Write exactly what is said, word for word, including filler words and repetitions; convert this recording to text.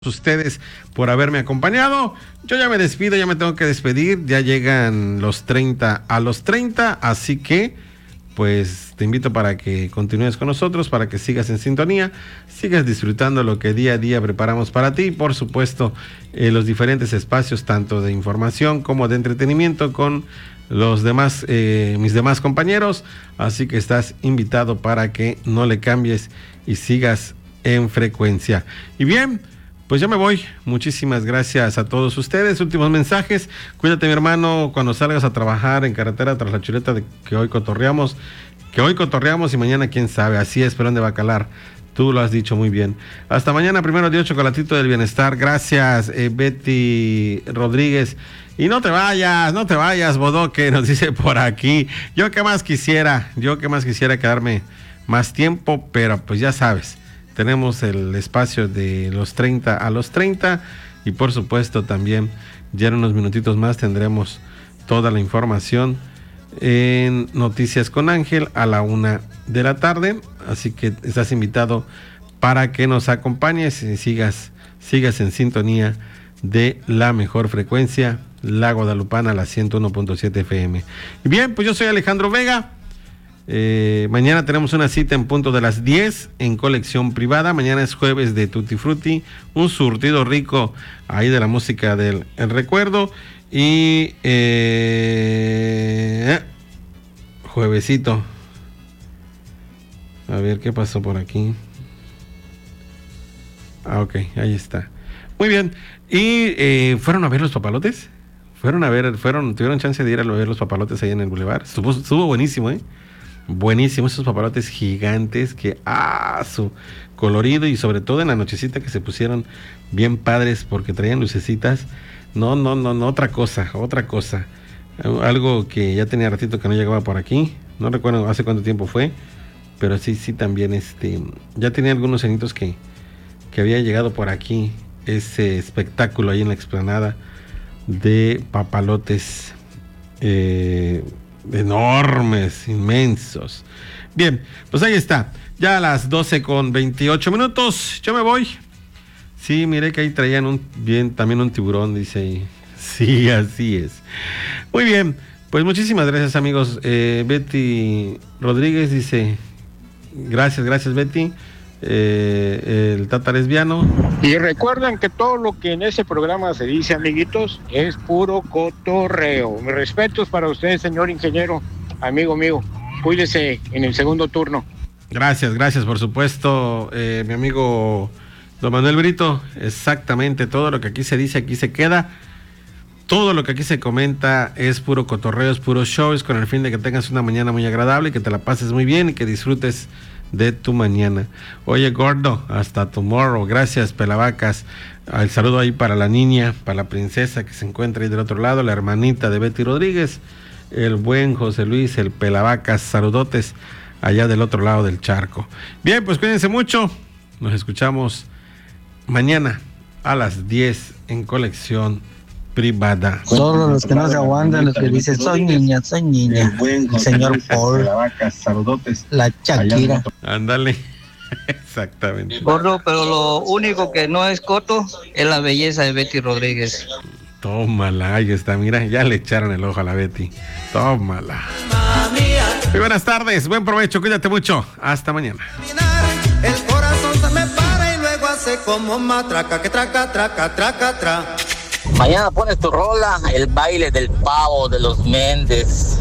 ustedes por haberme acompañado. Yo ya me despido, ya me tengo que despedir, ya llegan los treinta a los treinta, así que pues te invito para que continúes con nosotros, para que sigas en sintonía, sigas disfrutando lo que día a día preparamos para ti, por supuesto eh, los diferentes espacios tanto de información como de entretenimiento con los demás, eh, mis demás compañeros, así que estás invitado para que no le cambies y sigas en frecuencia. Y bien, pues ya me voy. Muchísimas gracias a todos ustedes. Últimos mensajes. Cuídate, mi hermano, cuando salgas a trabajar en carretera tras la chuleta de que hoy cotorreamos. Que hoy cotorreamos y mañana quién sabe. Así es, Perón de Bacalar. Tú lo has dicho muy bien. Hasta mañana, primero Dios, chocolatito del bienestar. Gracias, eh, Betty Rodríguez. Y no te vayas, no te vayas, Bodoque, nos dice por aquí. Yo que más quisiera, yo que más quisiera quedarme más tiempo, pero pues ya sabes. Tenemos el espacio de los treinta a los treinta y por supuesto también ya en unos minutitos más tendremos toda la información en Noticias con Ángel a la una de la tarde, así que estás invitado para que nos acompañes y sigas, sigas en sintonía de la mejor frecuencia, la Guadalupana, la ciento uno punto siete F M. Y bien, pues yo soy Alejandro Vega. Eh, mañana tenemos una cita en punto de las diez en Colección Privada. Mañana es jueves de Tutti Frutti, un surtido rico ahí de la música del el recuerdo. Y eh, juevesito. A ver qué pasó por aquí. Ah, ok, ahí está. Muy bien. ¿Y eh, fueron a ver los papalotes? Fueron a ver, fueron, tuvieron chance de ir a ver los papalotes ahí en el bulevar. Estuvo, estuvo buenísimo, ¿eh? Buenísimo, esos papalotes gigantes que, ah, su colorido y sobre todo en la nochecita que se pusieron bien padres porque traían lucecitas. No, no, no, no, otra cosa, otra cosa. Algo que ya tenía ratito que no llegaba por aquí. No recuerdo hace cuánto tiempo fue, pero sí, sí, también, este, ya tenía algunos añitos que, que había llegado por aquí ese espectáculo ahí en la explanada de papalotes eh, enormes, inmensos. Bien, pues ahí está, ya a las doce con veintiocho minutos, yo me voy. Sí, miré que ahí traían un, bien, también un tiburón, dice ahí. Sí, así es. Muy bien, pues muchísimas gracias, amigos. eh, Betty Rodríguez dice, gracias, gracias, Betty. Eh, el Tata lesbiano. Y recuerden que todo lo que en ese programa se dice, amiguitos, es puro cotorreo. Mis respetos para usted, señor ingeniero, amigo mío. Cuídese en el segundo turno. Gracias, gracias, por supuesto, eh, mi amigo don Manuel Brito. Exactamente, todo lo que aquí se dice, aquí se queda. Todo lo que aquí se comenta es puro cotorreo, es puro show, es con el fin de que tengas una mañana muy agradable, que te la pases muy bien y que disfrutes de tu mañana. Oye, gordo, hasta tomorrow. Gracias, Pelavacas. El saludo ahí para la niña, para la princesa que se encuentra ahí del otro lado, la hermanita de Betty Rodríguez, el buen José Luis, el Pelavacas. Saludotes allá del otro lado del charco. Bien, pues cuídense mucho. Nos escuchamos mañana a las diez en Colección Privada. Solo los que no se aguantan, los que dicen soy niña, soy niña. El señor Paul, la Shakira. Ándale, exactamente. Gordo, pero lo único que no es coto es la belleza de Betty Rodríguez. Tómala, ahí está, mira, ya le echaron el ojo a la Betty. Tómala. Muy buenas tardes, buen provecho, cuídate mucho. Hasta mañana. El corazón se me para y luego hace como matraca, que traca, traca, traca, traca. Mañana pones tu rola, el baile del pavo de los Méndez.